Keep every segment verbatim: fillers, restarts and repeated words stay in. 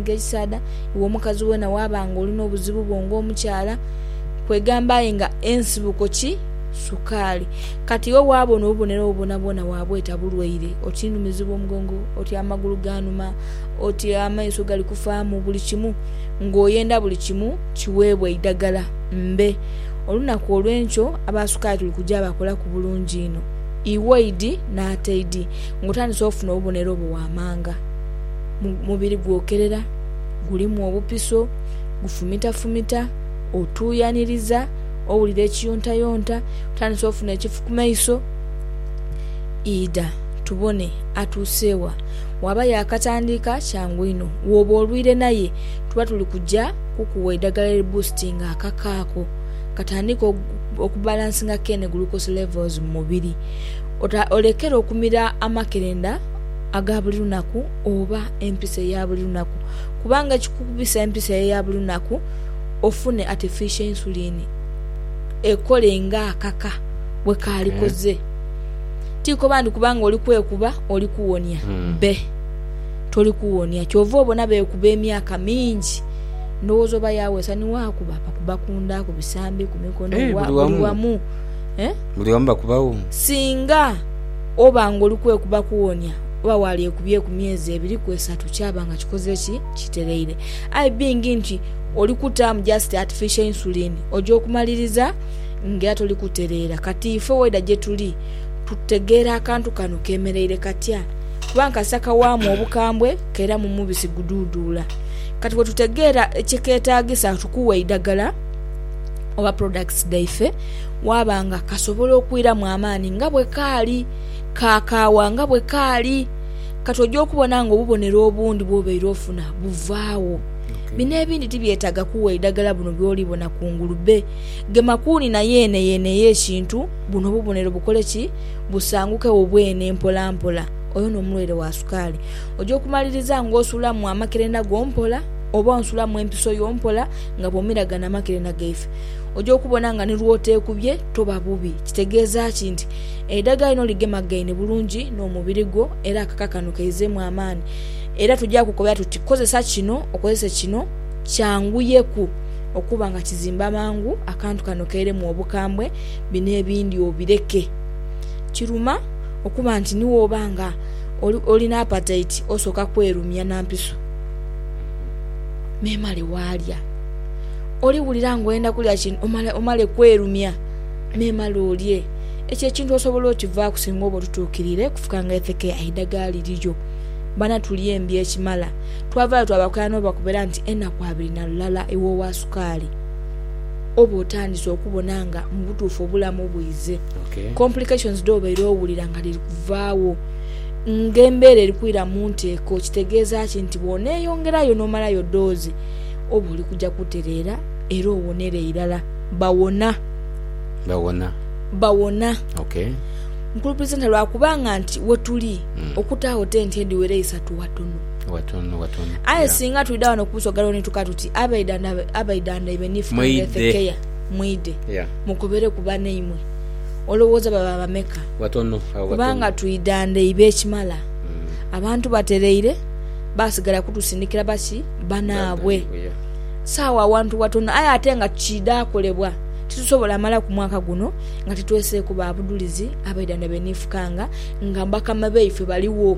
ssennyiga ekisada iwe omukazi wena wabanga olina obuzibu bwongo omukyala kwegamba nga ensibuko ki sukaali kati yo wabona obubonero obubonabona wabweta bulwaire otinumizibwa omugongo oti amagulu ganuma oti amaiso gali kufaamu buli kimu ng'oyenda buli kimu kiweebwa eddagala mbe olunaku olw'enkyo abasukaali tuli kujja bakola ku bulungi ino iwaidi n'ateidi ng'otandisa ofuna obubonero obw'amanga mubiri gwokerera gulimu obupiso gufumitafumita otuuyaniriza owulira ekiyontayonta otandisa ofuna ekifu ku maiso ida tubone atuuseewa waba yakatandika kyangu ino woba olwire naye tuba tuli kujja kukuwa eddagala eriboostinga akakaako katandika okubalansinga kene glucose levels mu mubiri olekera okumira amakerenda aga buli lunaku oba empisa eya buli lunaku kubanga kikukubisa empisa eya buli lunaku ofune artificial insulin ekole nga akaka bwe kalikoze tiko bandi kubanga oli kwekuba oli kuwonya hmm. be toli kuwonya kyova obona beekuba emyaka mingi ndowooza oba yawesa ni waakuba bakunda ku bisambi ku mikono hey, wa buli wamu eh buli wamu bakubawo singa obanga oli kwekuba kuwonya oba wali ekubye ku myezi ebiri ku esatu kyabanga kikoze ki kitereire I being nti oli kutamu just artificial insulin ojo okumaliriza nga toli kutereera kati ifo weda je tuli tutegeera akantu kano kemereire katya kubanga saka waamu obukambwe kera mu mubisi guduudula kati bwe tutegeera ekikeetaagisa tukuwa eddagala oba products daife wabanga kasobola okwira mu amaani nga bwe kaali kakaawa nga bwe kaali kati ojja okubona nga obubonero obundi bw'obeera ofuna buvaawo bino ebindi tibyetaaga kuwa eddagala buno by'olibona ku ngulube gemakuuni naye ene yeneyo ekintu buno obubonero bukole ki busanguke obwene mpola mpola oyo n'omulwaire wa sukaali ojja okumaliriza ng'osulamu amakerenda g'ompola oba onsulamu empiso y'ompola nga bw'omiragana amakerenda gaife ojja okubona nga ne lwoteekubye toba bubi kitegeeza ki nti eddagala lino ligemagaine bulungi n'omubiri gwo era akakakano kaizeemu amaani era tujja kukobera tuti kozesa kino okozese kino kyanguyeku okuba nga kizimba mangu akantu kano kaire mu obukambwe bino ebindi obireke kiruma okuba nti niwo obanga olina appetite osoka kwerumya nampiso memale walya oli wulira ngoenda kulya kino omale omale kwerumya memale olye ekyo ekintu osobola okiva kusinga obo tutuukirire kufukanga etheke aidaga lirijo bana tuliye mbi ekimala twava twabakano bakubera nti enaku abiri na lulala ewo wa sukaali obo otandise okubonanga mu butuufu obulamu bwize okay. complications do beero owulira nga liri kuvaawo ng'embeera erikwira mu nteeko kitegeeza ki nti bw'oneeyongerayo n'omalayo doozi oba oli kujja kutereera era owonere irala bawona bawona bawona okay. Mkulu President lwakubanga nti wetuli mm. okutaawo tenti ediwere isatu watono watono watono aye yeah. singa tulidawa nokusogalo ne tukatuti abaidanda abaidanda ibenifu ngefekeya mwide yeah. mukubere kubana imwe olowooza baba bameka watono kubanga tuidande ibe ekimala mm. abantu batereire basigala kutusindikira basi banaabwe yeah. sawa abantu watono aye atenga chida kolebwa tusobola amala ku mwaka guno nga titwese ku babudulizi abaidanda benifukanga nga bakama beife baliwo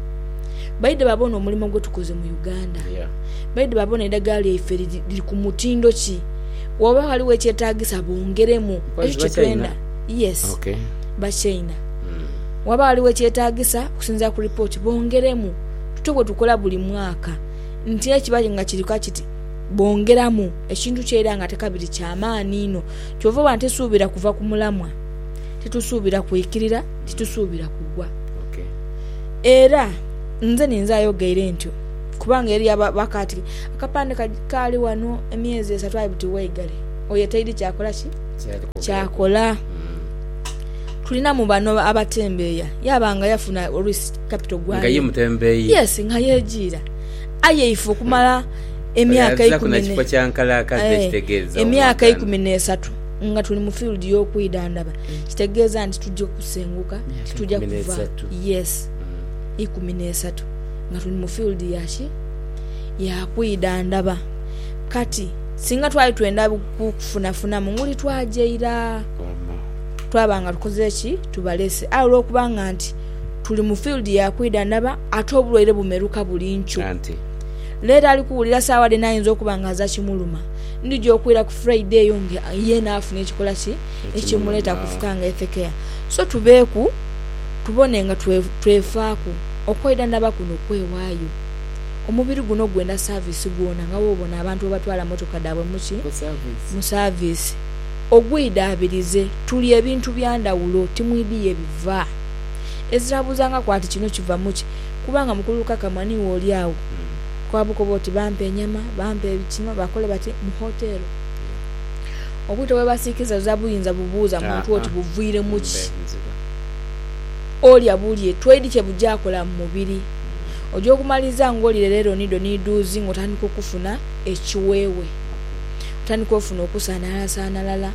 baide babona omulimo gwe tukoze mu Uganda yeah. baide babona eddagala ife liri ku mutindo ki woba waliwo ekyetaagisa bongeremu ekyo twenda yes okay. ba China mm. waba waliwo ekyetaagisa kusinza ku report bongeremu tutobwe tukola buli mwaka nti ekibaje nga kirika kiti bongeramu ekintu kyera nga tekabiri kyamaani ino kyova bante suubira kuva ku mulamwa titusuubira kwikirira titusuubira kugwa okay. era nze ninzayo geire ntyo kubanga eri abakati akapande kali wano emyezi esatu ayibuti weigale oye taidi kyakola ki kyakola mm. tulina mu bano abatembeya yabanga yafuna risk capital gwa ngaye mutembeyi yes ngaye jira aye ifo kumala emyaka ikumi na kyankala akaze kitegeeza emyaka ikumi n'esatu nga tuli mu field y'okwidandaba kitegeeza nti tujja kusenguka tujja kuva yes ikumi n'esatu nga tuli mu field yashi yakwida ndaba kati singa twali twenda kufunafuna munguli twajeira twabanga tukoze ki tubalese awo olwokubanga nti tuli mu field yakwida ndaba ate obulwaire bumeruka buli ncu leeta ali kuwulira saawa de nayinza okubanga aza kimuluma ndijo okwira ku Friday yonge ye naafuna ekikola ki ekimuleeta kufukanga ethekea so tubeeku tubone nga twefaaku okwida ndaba kuno kwewaayo omubiri guno gwenda service gwona nga wobona abantu abatwala motoka daabwe muki mu service ogwidabirize tuli ebintu byandawulo timwidiye biva ezirabuzanga kwati kino kiva muki kubanga mukuluka kamani woli awo kwabuko boti bampe enyama bampe ebikino bakole bati mu hotel obwito bwe basikiza zabuyinza bubuuza muntu oti buvuire muki oli abulye twedi kye bujakola mu mubiri ojo kumaliza ngoli lero nido niduzi ngotandika okufuna ekiwewe otandika ofuna okusanala sanalala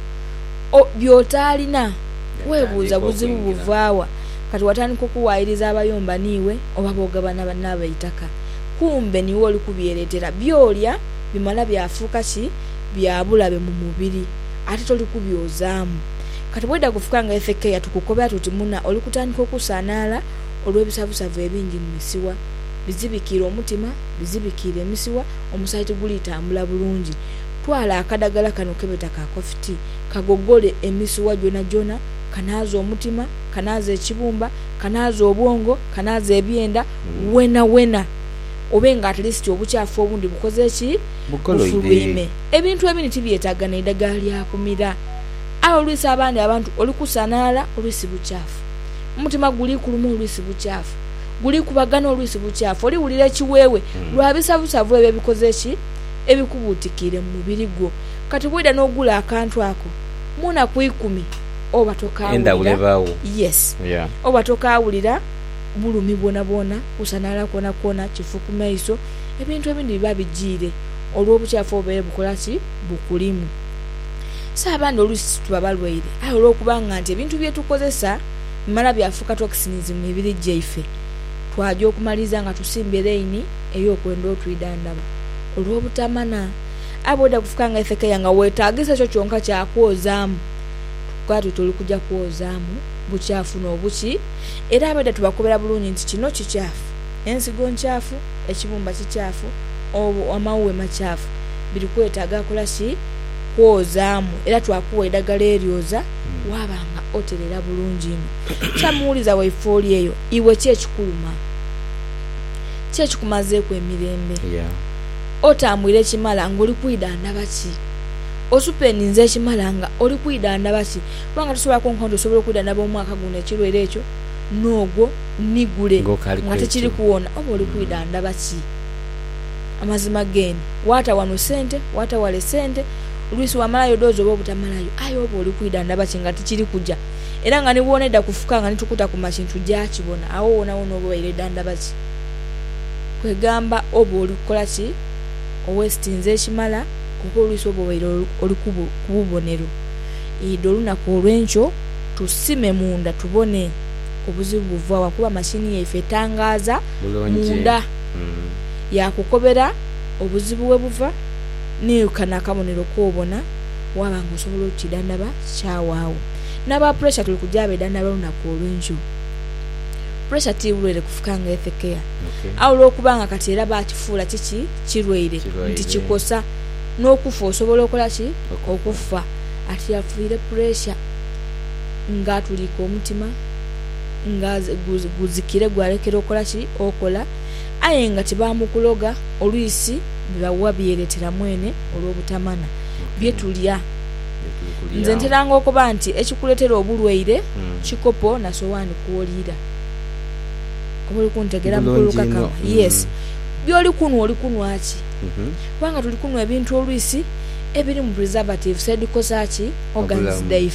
o byotalina webuuza buzibu buvaawa kati watandika okuwaayiriza abayomba niwe oba bogabana banaba itaka kumbe niwe oli kubyeretera byolya bimala byafuuka ki byabulabe mu mubiri ate toli kubyozaamu kati bweda kufukanga efeke yatukukobera tuti muna oli kutandika okusanala olw'ebisabusavu ebingi mu misiwa bizibikira omutima bizibikira emisiwa omusaiti gulitambula bulungi twala akadagala kano kebeta ka kofiti kagogole emisiwa jona jona kanaza omutima kanaza ekibumba kanaza obwongo kanaza ebyenda mm. wena wena obenga at least obukyafu obundi bukoze eki bufulwime ebintu ebini tibyetagana eddagala lyakumira awo olwisi abandi abantu oli kusanala olwisi bukyafu omutima guli kuluma olwisi bukyafu guli kubagana olwisi bukyafu oli wulira ekiwewe mm. lwabisabusavu ebyo bikoze eki ebikubutikire mu mubiri gwo kati bweda n'ogula akantu ako muna kwikumi oba tokawulira yes yeah. oba tokawulira bulumi bwona bwona kusanala kwona kwona kifu ku maiso ebintu ebindi biba bijire olw'obukyafu obeere bukola ki bukulimu saabandi olusi tubabalwaire ayo olw'okubanga nti ebintu byetukozesa bimala byafuuka toxins mu mibiri gyaife twajja okumaliza nga tusimba ereini ey'okwenda otwidandaba olw'obutamana aboda kufukanga efekeya nga weetaagisa kyo kyonka kyakwozaamu tukati tuli kujja kwozaamu bukyafu n'obuki era abeda tubakobera bulungi nti kino kikyafu ensigo nkyafu ekibumba kikyafu amawuwe makyafu biri kwetaaga kola ki kwozaamu era twakuwa eddagala eryoza wabanga oterera bulungi ino kyamuwuliza waifooli eyo iwe kyekikuluma kyekikumazeeku emirembe yeah. otambwire ekimala ng'oli kwidandaba ki osupeninze ekimala nga oli kwidandaba ki kubanga tusobola konkonto osobola okwidandaba omwaka guno ekirwere ekyo n'ogwo nigule nga tekiri kuwona oba oli kwidandaba ki amazima geni wata wano sente wata wale sente olwisi wamalayo doozi oba obutamalayo ayo oba oli kwidandaba ki nga tekiri kujja era nga niwona edda kufuka nga nitukuta ku makintu gyakibona awo wonawona oba obaire dandaba ki kwegamba oba oli kukola ki owesitinze ekimala kuko olwisi oba obaire oli kububonero iddo olunaku olw'enkyo tusime munda tubone obuzibu buva wakuba mashini yaife etangaza munda mm. yakukobera obuzibu bwe buva niyukana akabonero kobona wabanga osobola okidandaba kyawaawo n'aba pressure tuli kujaba edandaba olunaku olw'enkyo pressure tibulwere kufukanga efekeya okay. awo olw'okubanga kati era bakifuula kiki kirwaire nti kikosa n'okufa osobola okola ki okufa ati yafuire pressure nga tulika omutima nga guzikire gwalekera okola ki okola aye nga tibamukuloga olwisi bibawa byeretera mwene olw'obutamana okay. byetulya nze nteranga okuba nti ekikuletera obulwaire mm. kikopo na sowaani kuwolira oli kuntegera mukuluka kama yes byoli kunwa oli kunwa ki kubanga tuli kunwa ebintu olwisi ebiri mu preservative said kosa ki organs